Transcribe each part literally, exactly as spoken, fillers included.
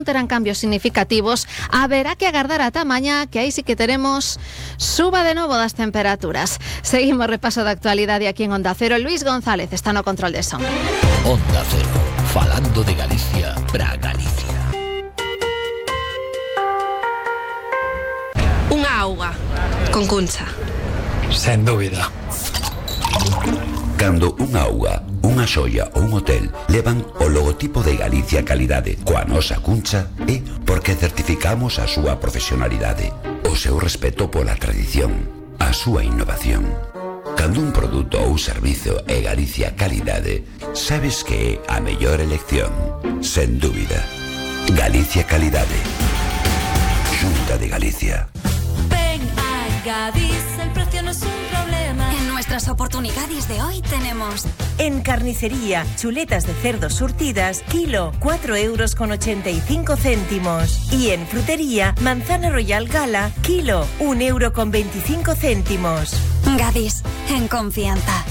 terán cambios significativos, haberá que agardar ata mañá, que aí sí que teremos suba de novo das temperaturas. Seguimos repaso da actualidade aquí en Onda Cero. Luis González está no control de son. Onda Cero, falando de Galicia para Galicia. Unha auga con Cuncha. Sen dúbida. Cando unha auga, unha xoia ou un hotel levan o logotipo de Galicia Calidade coa nosa Cuncha, é porque certificamos a súa profesionalidade, o seu respeto pola tradición, a súa innovación. Cando un produto ou servizo é Galicia Calidade, sabes que é a mellor elección, sen dúbida. Galicia Calidade. Xunta de Galicia. Ven a Gadis, el precio no es un problema. En nuestras oportunidades de hoy tenemos... En carnicería, chuletas de cerdo surtidas, kilo, cuatro euros con ochenta y cinco céntimos. Y en frutería, manzana royal gala, kilo, un euro con veinticinco céntimos. Gadis, en confianza.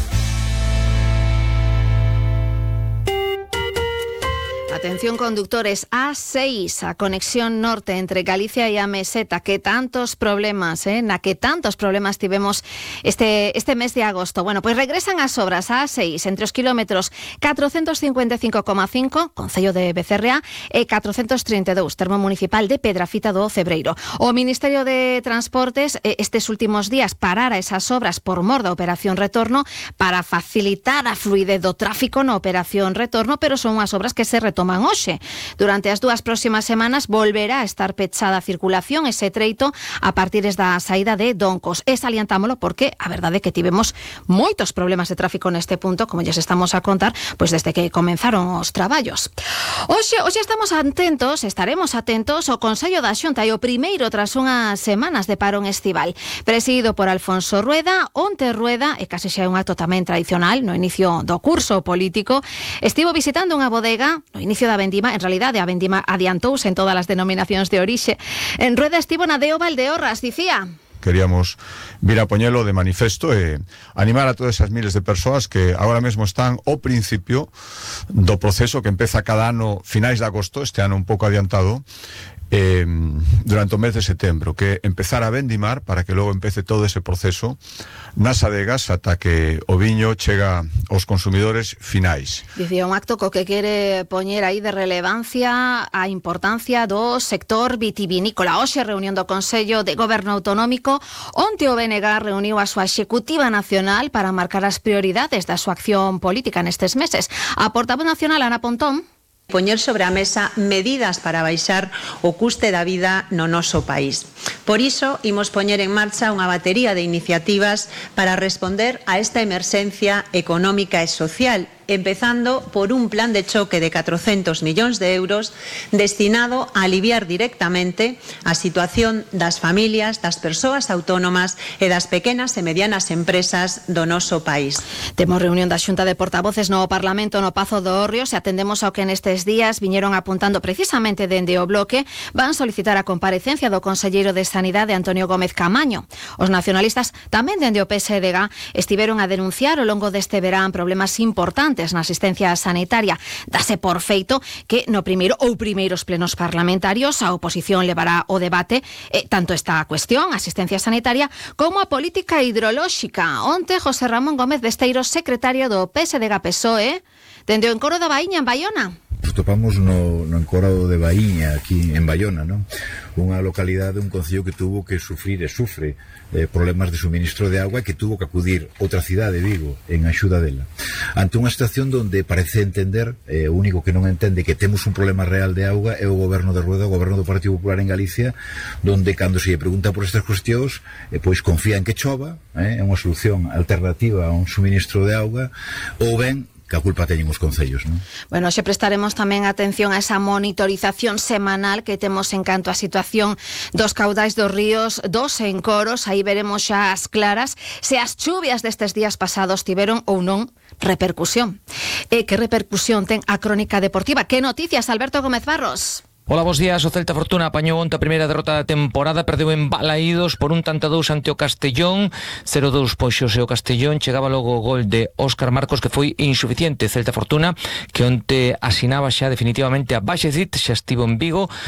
Atención conductores, A seis, a conexión norte entre Galicia e a Meseta, que tantos problemas, eh, na que tantos problemas tivemos este, este mes de agosto. Bueno, pois regresan as obras a A seis entre os kilómetros catrocentos cincuenta e cinco coma cinco, Concello de Becerrea, e catrocentos trinta e dous, termo municipal de Pedrafita do Cebreiro. O Ministerio de Transportes eh, estes últimos días parara esas obras por mor da Operación Retorno para facilitar a fluidez do tráfico na Operación Retorno, pero son as obras que se retoman hoxe. Durante as dúas próximas semanas volverá a estar pechada a circulación ese treito a partir da saída de Doncos. E salientámolo porque a verdade é que tivemos moitos problemas de tráfico neste punto, como lles estamos a contar, pois desde que comenzaron os traballos. Hoxe, hoxe estamos atentos, estaremos atentos ao Consello da Xunta e o primeiro tras unhas semanas de parón estival. Presidido por Alfonso Rueda, onte Rueda, e case xa é un acto tamén tradicional no inicio do curso político, estivo visitando unha bodega no inicio da vendima, en realidade a vendima adiantouse en todas as denominacións de orixe. En Rueda estivo na de Valdeorras, dicía... Queríamos vir a poñelo de manifesto e animar a todas esas miles de persoas que agora mesmo están ao principio do proceso que empeza cada ano finais de agosto, este ano un pouco adiantado, eh, durante o mes de setembro, que empezar a vendimar para que logo empece todo ese proceso nas adegas ata que o viño chega aos consumidores finais. Dicía un acto co que quere poñer aí de relevancia a importancia do sector vitivinícola. Hoxe reunión do Consello de Goberno Autonómico, onte o B N G reuniu a súa executiva nacional para marcar as prioridades da súa acción política nestes meses. A portavoz nacional, Ana Pontón, poñer sobre a mesa medidas para baixar o custe da vida no noso país. Por iso, imos poñer en marcha unha batería de iniciativas para responder a esta emerxencia económica e social, empezando por un plan de choque de catrocentos millóns de euros destinado a aliviar directamente a situación das familias, das persoas autónomas e das pequenas e medianas empresas do noso país. Temos reunión da Xunta de Portavoces no Parlamento no Pazo do Hórreo, se atendemos ao que nestes días viñeron apuntando precisamente dende o bloque, van solicitar a comparecencia do conselleiro de Sanidade Antonio Gómez Camaño. Os nacionalistas tamén dende o P S D G estiveron a denunciar ao longo deste verán problemas importantes na asistencia sanitaria. Dase por feito que no primeiro ou primeiros plenos parlamentarios a oposición levará o debate eh, tanto esta cuestión, asistencia sanitaria, como a política hidrolóxica. Onte José Ramón Gómez Besteiro, secretario do P S D G P S O E, dende o Encoro da Baíña en Baiona. Nos topamos no, no Encoro de Baíña, aquí en Baiona, ¿no? Unha localidade, un concello que tuvo que sufrir e sufre eh, problemas de suministro de agua e que tuvo que acudir outra cidade, Vigo, en axuda dela. Ante unha situación donde parece entender, eh, o único que non entende que temos un problema real de auga é o goberno de Rueda, o goberno do Partido Popular en Galicia, donde cando se lle pregunta por estas cuestións, eh, pois confía en que chova, eh, é unha solución alternativa a un suministro de auga, ou ben que a culpa teñen os concellos, non? Bueno, xe prestaremos tamén atención a esa monitorización semanal que temos en canto á situación dos caudais dos ríos dos encoros. Aí veremos xa as claras se as chuvias destes días pasados tiveron ou non repercusión. E que repercusión ten a crónica deportiva? Que noticias, Alberto Gómez Barros? Hola, bos días. O Celta Fortuna apañou onte a primeira derrota da temporada, perdeu en Balaídos por un tanto a dous ante o Castellón, cero dous poxos e o Castellón. Chegaba logo o gol de Óscar Marcos, que foi insuficiente. Celta Fortuna, que onte asinaba xa definitivamente a Baxezit, xa estivo en Vigo,